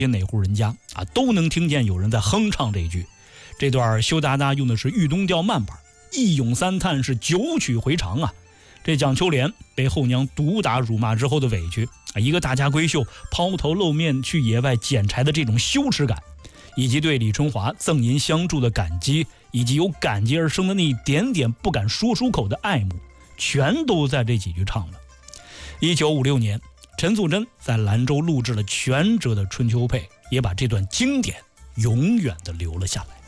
哪户人家啊，都能听见有人在哼唱这句。这段羞答答用的是豫东调慢板，一咏三叹，是九曲回肠啊。这蒋秋莲被后娘毒打辱骂之后的委屈啊，一个大家闺秀抛头露面去野外捡柴的这种羞耻感，以及对李春华赠银相助的感激，以及由感激而生的那一点点不敢说出口的爱慕，全都在这几句唱了。1956年，陈素贞在兰州录制了全折的《春秋配》，也把这段经典永远的留了下来。